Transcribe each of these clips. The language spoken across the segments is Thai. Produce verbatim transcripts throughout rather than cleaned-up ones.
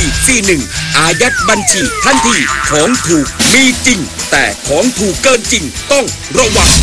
สี่หนึ่งอายัดบัญชีทันทีของถูกมีจริงแต่ของถูกเกินจริงต้องระวัง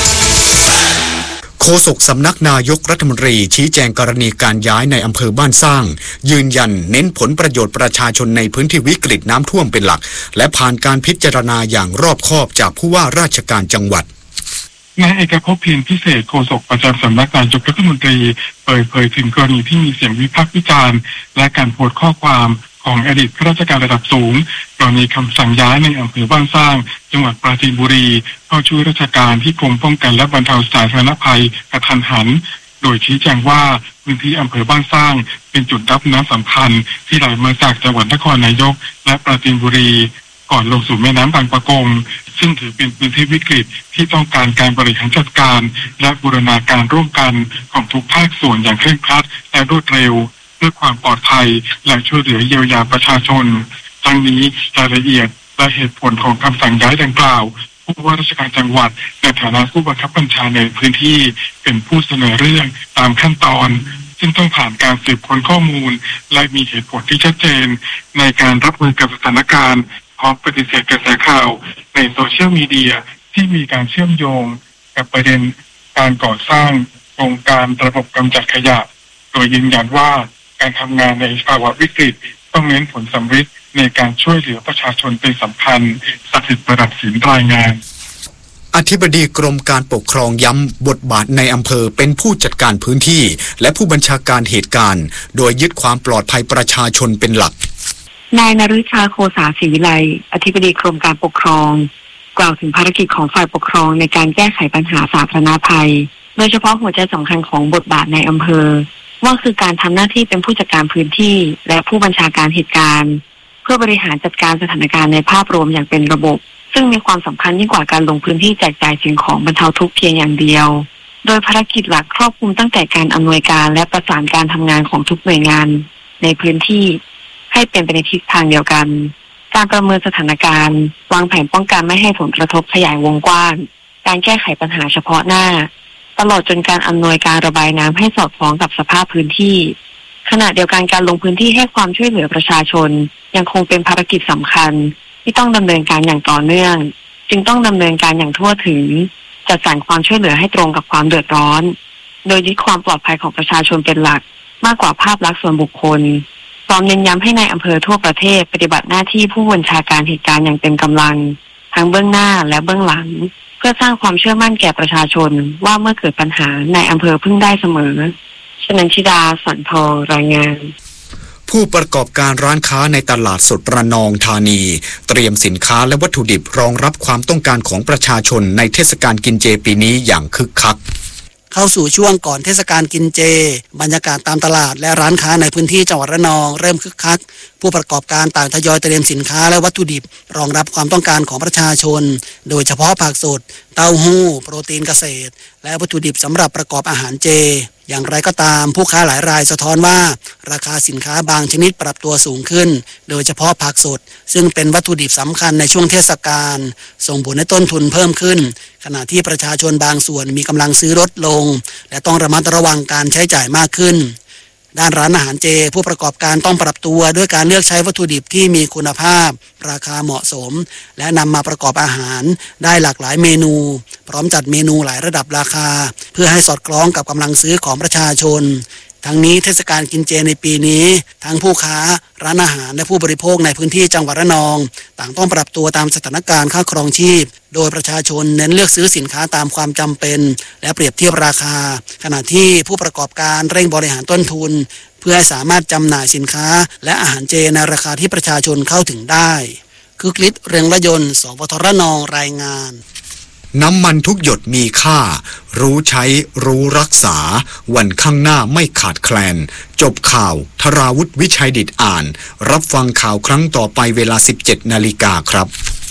โฆษกสำนักนายกรัฐมนตรีชี้แจงกรณีการย้ายในอำเภอบ้านสร้างยืนยันเน้นผลประโยชน์ประชาชนในพื้นที่วิกฤตน้ำท่วมเป็นหลักและผ่านการพิจารณาอย่างรอบคอบจากผู้ว่าราชการจังหวัดนายเอกภพเพียรพิเศษโฆษกประจำสำนักนายกรัฐมนตรีเปิดเผยถึงกรณีที่มีเสียงวิพากษ์วิจารณ์และการโพสต์ข้อความของอดีตข้าราชการระดับสูงกรณีคำสั่งย้ายในอำเภอบ้านสร้างจังหวัดปราจีนบุรีเข้าช่วยราชการที่กรมป้องกันและบรรเทาสาธารณภัยกระทันหันโดยชี้แจงว่าพื้นที่อำเภอบ้านสร้างเป็นจุดรับน้ำสำคัญที่ไหลมาจากจังหวัดนครนายกและปราจีนบุรีก่อนลงสู่แม่น้ำบางปะกงซึ่งถือเป็นพื้นที่วิกฤตที่ต้องการการบริหารจัดการและบูรณาการร่วมกันของทุกภาคส่วนอย่างเคร่งครัดและรวดเร็วเพื่อความปลอดภัยและช่วยเหลือเยียวยาประชาชนทั้งนี้รายละเอียดและเหตุผลของคำสั่งย้ายดังกล่าวผู้ว่าราชการจังหวัดในฐานะผู้บังคับบัญชาในพื้นที่เป็นผู้เสนอเรื่องตามขั้นตอนซึ่งต้องผ่านการสืบค้นข้อมูลและมีเหตุผลที่ชัดเจนในการรับมือกับสถานการณ์พร้อมปฏิเสธกระแสข่าวในโซเชียลมีเดียที่มีการเชื่อมโยงกับประเด็นการก่อสร้างโครงการระบบกำจัดขยะโดยยืนยันว่าการทำงานในภาวะวิกฤตต้องเน้นผลสำฤทธิ์ในการช่วยเหลือประชาชนเป็นสำคัญศักดิ์สิทธิ์ประดับศิลป์รายงานอธิบดีกรมการปกครองย้ำบทบาทในอำเภอเป็นผู้จัดการพื้นที่และผู้บัญชาการเหตุการณ์โดยยึดความปลอดภัยประชาชนเป็นหลักนายนฤชาโคสาศรีวิไลอธิบดีกรมการปกครองกล่าวถึงภารกิจของฝ่ายปกครองในการแก้ไขปัญหาสาธารณภัยโดยเฉพาะหัวใจสำคัญของบทบาทในอำเภอว่าคือการทำหน้าที่เป็นผู้จัดการพื้นที่และผู้บัญชาการเหตุการณ์เพื่อบริหารจัดการสถานการณ์ในภาพรวมอย่างเป็นระบบซึ่งมีความสำคัญยิ่งกว่าการลงพื้นที่แจกจ่ายสิ่งของบรรเทาทุกข์เพียงอย่างเดียวโดยภารกิจหลักครอบคลุมตั้งแต่การอำนวยการและประสานการทำงานของทุกหน่วยงานในพื้นที่ให้เป็นไปในทิศทางเดียวกันการประเมินสถานการณ์วางแผนป้องกันไม่ให้ผลกระทบขยายวงกว้างการแก้ไขปัญหาเฉพาะหน้าตลอดจนการอำนวยการระบายน้ำให้สอดคล้องกับสภาพพื้นที่ขณะเดียวกันการลงพื้นที่ให้ความช่วยเหลือประชาชนยังคงเป็นภารกิจสำคัญที่ต้องดำเนินการอย่างต่อเนื่องจึงต้องดำเนินการอย่างทั่วถึงจัดสรรความช่วยเหลือให้ตรงกับความเดือดร้อนโดยยึดความปลอดภัยของประชาชนเป็นหลักมากกว่าภาพลักษณ์ส่วนบุคคลพร้อมเน้นย้ำให้ในอำเภอทั่วประเทศปฏิบัติหน้าที่ผู้บัญชาการเหตุการณ์อย่างเต็มกำลังทั้งเบื้องหน้าและเบื้องหลังเพื่อสร้างความเชื่อมั่นแก่ประชาชนว่าเมื่อเกิดปัญหาในอำเภอพึ่งได้เสมอชนันชิดาสันทองรายงานผู้ประกอบการร้านค้าในตลาดสดระนองธานีเตรียมสินค้าและวัตถุดิบรองรับความต้องการของประชาชนในเทศกาลกินเจปีนี้อย่างคึกคักเข้าสู่ช่วงก่อนเทศกาลกินเจบรรยากาศตามตลาดและร้านค้าในพื้นที่จังหวัดระนองเริ่มคึกคักผู้ประกอบการต่างทยอยเตรียมสินค้าและวัตถุดิบรองรับความต้องการของประชาชนโดยเฉพาะผักสดเต้าหู้โปรตีนเกษตรและวัตถุดิบสำหรับประกอบอาหารเจอย่างไรก็ตามผู้ค้าหลายรายสะท้อนว่าราคาสินค้าบางชนิดปรับตัวสูงขึ้นโดยเฉพาะผักสดซึ่งเป็นวัตถุดิบสำคัญในช่วงเทศกาลส่งผลให้ต้นทุนเพิ่มขึ้นขณะที่ประชาชนบางส่วนมีกำลังซื้อลดลงและต้องระมัดระวังการใช้จ่ายมากขึ้นด้านร้านอาหารเจผู้ประกอบการต้องปรับตัวด้วยการเลือกใช้วัตถุดิบที่มีคุณภาพราคาเหมาะสมและนำมาประกอบอาหารได้หลากหลายเมนูพร้อมจัดเมนูหลายระดับราคาเพื่อให้สอดคล้องกับกำลังซื้อของประชาชนทั้งนี้เทศกาลกินเจในปีนี้ทั้งผู้ค้าร้านอาหารและผู้บริโภคในพื้นที่จังหวัดระนองต่างต้องปรับตัวตามสถานการณ์ค่าครองชีพโดยประชาชนเน้นเลือกซื้อสินค้าตามความจำเป็นและเปรียบเทียบราคาขณะที่ผู้ประกอบการเร่งบริหารต้นทุนเพื่อให้สามารถจำหน่ายสินค้าและอาหารเจในราคาที่ประชาชนเข้าถึงได้คือคลิปเรืองระยนต์สปทระนองรายงานน้ำมันทุกหยดมีค่ารู้ใช้รู้รักษาวันข้างหน้าไม่ขาดแคลนจบข่าวธราวุฒิวิชัยดิษฐ์อ่านรับฟังข่าวครั้งต่อไปเวลา สิบเจ็ดนาฬิกาครับ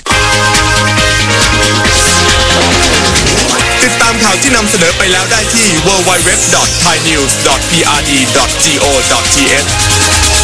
ติดตามข่าวที่นำเสนอไปแล้วได้ที่ ดับเบิลยู ดับเบิลยู ดับเบิลยู ดอท ไทยนิวส์ ดอท พี อาร์ ดี ดอท โก ดอท ที เอช